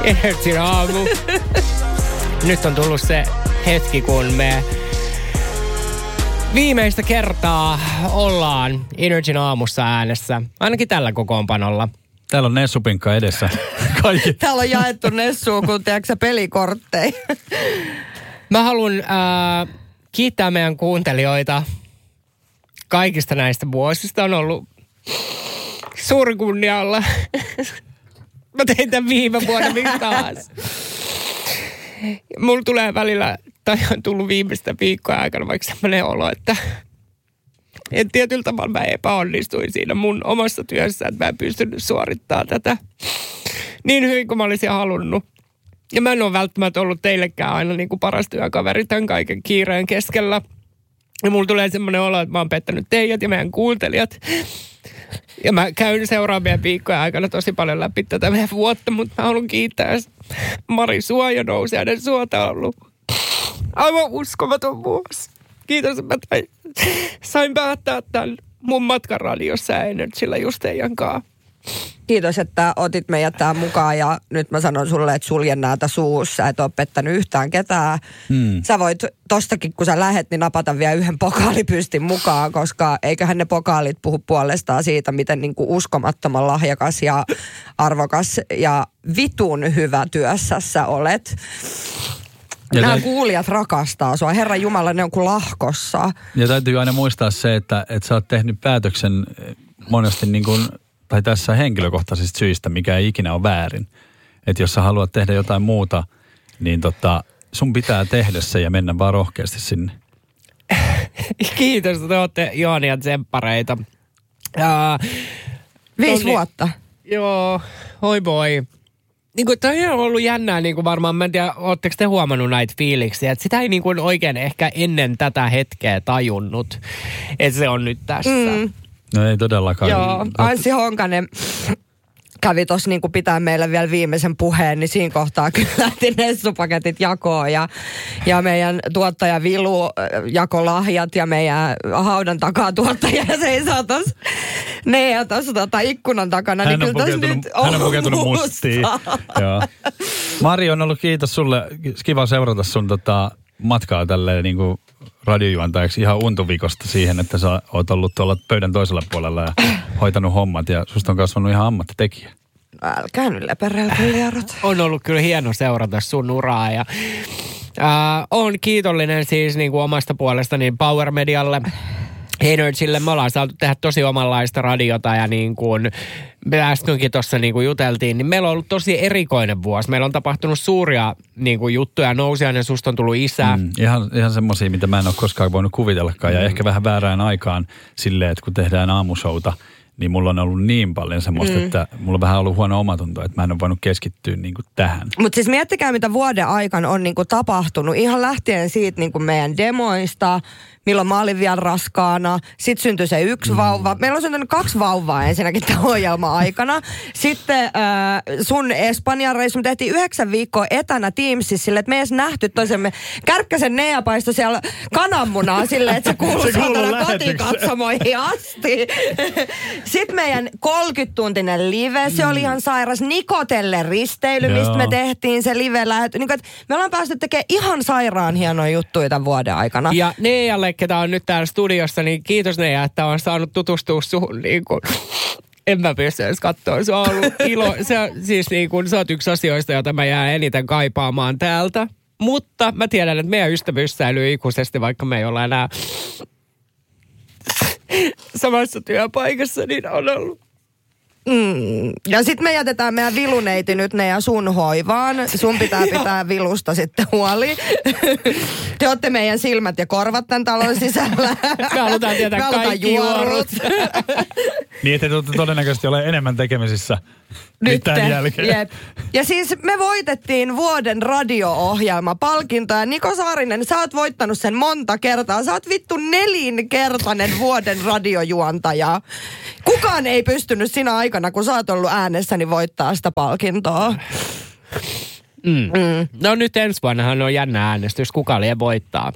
Energin aamu. Nyt on tullut se hetki, kun me viimeistä kertaa ollaan Energin aamussa äänessä. Ainakin tällä kokoonpanolla. Täällä on Nessupinkka edessä. Täällä on jaettu Nessua, kun tiedätkö pelikortteja. Mä haluan kiittää meidän kuuntelijoita kaikista näistä vuosista. On ollut suuri kunnia olla. Mä tein tämän viime vuonna miksi taas. Mulla tulee välillä, tai on tullut viimeistä viikkoa aikana vaikka sellainen olo, että tietyllä tavalla mä epäonnistuin siinä mun omassa työssä, että mä en pystynyt suorittamaan tätä niin hyvin kuin mä olisin halunnut. Ja mä en ole välttämättä ollut teillekään aina niin kuin paras työkaveri tämän kaiken kiireen keskellä. Ja mulla tulee semmoinen olo, että mä oon pettänyt teidät ja meidän kuuntelijat. Ja mä käyn seuraavien viikkojen aikana tosi paljon läpi tätä meidän vuotta, mutta mä haluan kiittää Mari sua ja Nousiainen suota. On ollut aivan uskomaton vuosi. Kiitos, että mä sain päättää tämän mun matkan radiossa ja Energillä just teidän kanssa. Kiitos, että otit meidät tähän mukaan ja nyt mä sanon sulle, että suljen näitä suussa, et ole pettänyt yhtään ketään. Sä voit tostakin, kun sä lähet, niin napata vielä yhden pokaalipystin mukaan, koska eiköhän ne pokaalit puhu puolestaan siitä, miten niin kuin uskomattoman lahjakas ja arvokas ja vitun hyvä työssä sä olet. Nämä kuulijat rakastaa sua. Herran Jumala, ne on kuin lahkossa. Ja täytyy aina muistaa se, että sä oot tehnyt päätöksen monesti niin kuin, tai tässä henkilökohtaisista syistä, mikä ei ikinä ole väärin. Että jos sä haluat tehdä jotain muuta, niin sun pitää tehdä se ja mennä vaan rohkeasti sinne. Kiitos, että olette ihania tsemppareita. 5 vuotta. Joo, oi voi. Niin kuin, toi on ollut jännää niin kuin varmaan, mä en tiedä, ootteko te huomannut näitä fiiliksiä, että sitä ei niin kuin oikein ehkä ennen tätä hetkeä tajunnut, että se on nyt tässä. No ei todellakaan. Joo, Anssi Honkanen kävi tuossa niin pitää meille vielä viimeisen puheen, niin siinä kohtaa kyllä lähti Nessupaketit jakoon ja meidän tuottaja Vilu jako lahjat ja meidän haudan takaa tuottaja seisoo tuossa ikkunan takana. Hän on pukeutunut mustiin. Joo. Mari, on ollut kiitos sulle. Kiva seurata sun matkaa tälleen niin kuin radiojuontajaksi ihan untuvikosta siihen, että sä oot ollut tuolla pöydän toisella puolella ja hoitanut hommat ja susta on kasvanut ihan ammattitekijä. Älkää nyt lepäröitä. On ollut kyllä hieno seurata sun uraa ja on kiitollinen siis niin kuin omasta puolestani Power Medialle, Energille. Me ollaan saatu tehdä tosi omanlaista radiota ja niin kuin me äskenkin tuossa niin kuin juteltiin, niin meillä on ollut tosi erikoinen vuosi. Meillä on tapahtunut suuria niin kuin juttuja. Nousiainen, susta on tullut isä. Ihan semmoisia, mitä mä en ole koskaan voinut kuvitellakaan. Ja ehkä vähän väärään aikaan silleen, että kun tehdään aamushouta, niin mulla on ollut niin paljon semmoista, että mulla on vähän ollut huono omatunto, että mä en ole voinut keskittyä niin kuin tähän. Mutta siis miettikää, mitä vuoden aikana on niin kuin tapahtunut. Ihan lähtien siitä niin kuin meidän demoista, milloin mä olin vielä raskaana. Sitten syntyi se 1 vauva. Meillä on syntynyt 2 vauvaa ensinnäkin tämän ohjelman aikana. Sitten sun Espanjan reissu. Me tehtiin 9 viikkoa etänä Teamsissa silleen, että me ei edes nähty toisemme. Kärkkäsen Nea paistoi siellä kananmunaa silleen, että se kuului saatana kotikatsomoihin asti. Sitten meidän 30-tuntinen live, se oli ihan sairas. Nikotelle risteily, mistä me tehtiin se live-lähetys. Niin, me ollaan päästy tekemään ihan sairaan hienoja juttuja tämän vuoden aikana. Ja Nealle, ketä on nyt täällä studiossa, niin kiitos Nea, että on saanut tutustua suhun niin kuin. En mä pysty edes katsoa. Se on ollut ilo. Siis niin kuin, sä oot yksi asioista, jota mä jään eniten kaipaamaan täältä. Mutta mä tiedän, että meidän ystävyys säilyy ikuisesti, vaikka me ei olla enää samassa työpaikassa, niin on ollut. Ja sitten me jätetään meidän viluneiti nyt ne ja sun hoivaan. Sun pitää Vilusta sitten huoli. Te ootte meidän silmät ja korvat tämän talon sisällä. Me halutaan tietää kaikki juorut. Niin, että te todennäköisesti ole enemmän tekemisissä nyt tämän jälkeen. Jep. Ja siis me voitettiin vuoden radio-ohjelma palkinto. Ja Niko Saarinen, sä oot voittanut sen monta kertaa. Sä oot vittu 4-kertainen vuoden radiojuontaja. Kukaan ei pystynyt sinä aikana, kun sä oot ollut äänessä, niin voittaa sitä palkintoa. No nyt ensi vuonnahan on jännä äänestys, kuka lie voittaa.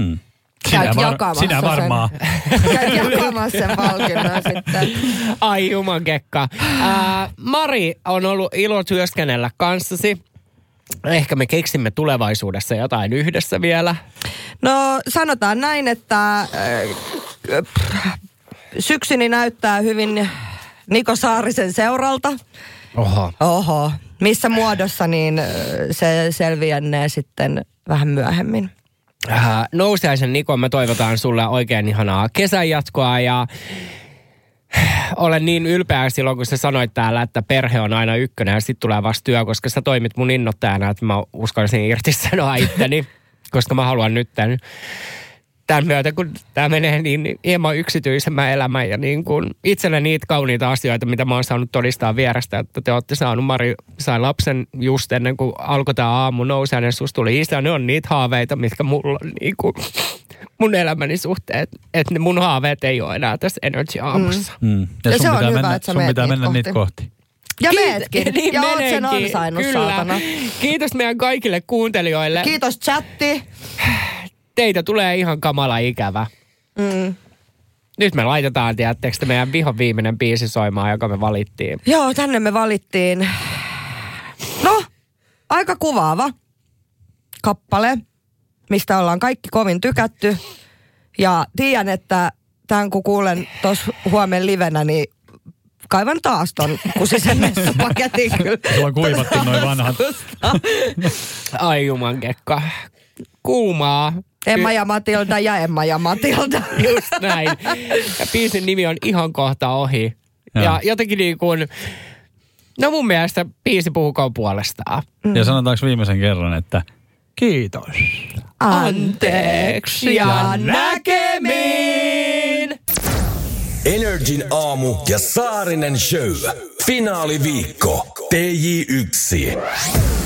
Sinä varmaan. Käyt jakamassa sen palkinnon sitten. Ai juman kekka. Mari, on ollut ilo työskennellä kanssasi. Ehkä me keksimme tulevaisuudessa jotain yhdessä vielä. No sanotaan näin, että syksyni näyttää hyvin Niko Saarisen seuralta. Oho. Missä muodossa, niin se selviänee sitten vähän myöhemmin. Nousiaisen Niko, me toivotaan sulle oikein ihanaa kesän jatkoa ja olen niin ylpeä silloin, kun sä sanoit täällä, että perhe on aina ykkönen ja sitten tulee vasta työ, koska sä toimit mun innoittajana, että mä uskallisin irtisanoa itteni, koska mä haluan nyt tämän myötä, kun tämä menee niin hieman yksityisemmän elämän ja niin kuin itselle niitä kauniita asioita, mitä mä oon saanut todistaa vierestä, että te olette saanut, Mari sai lapsen just ennen kuin alkoi tämä aamu Nousiainen, susta tuli isä, ne on niitä haaveita, mitkä mulla on niin kuin mun elämäni suhteen, että mun haaveet ei ole enää tässä Energy-aamussa. Ja se on hyvä, että sä sun pitää mennä niitä kohti. Ja meetkin. Niin ja oot sen ansainnut, saatana. Kiitos meidän kaikille kuuntelijoille. Kiitos chatti. Teitä tulee ihan kamala ikävä. Nyt me laitetaan, tiedättekö, meidän vihon viimeinen biisi soimaan, joka me valittiin. Joo, tänne me valittiin. No, aika kuvaava kappale, mistä ollaan kaikki kovin tykätty. Ja tiedän, että tämän kun kuulen tuossa huomen livenä, niin kaivan taas ton kusisen messupaketin kyllä. Sulla kuivattiin noin vanhat. Ai jumankekka. Kuumaa. Emma ja Matilda ja Emma ja Matilda. Just näin. Ja biisin nimi on ihan kohta ohi. Ja jotenkin niin kuin, no mun mielestä biisi puhukoon puolestaan. Ja sanotaanko viimeisen kerran, että kiitos. Anteeksi ja näkemiin! Energin aamu ja Saarinen show. Finaaliviikko. TJ1.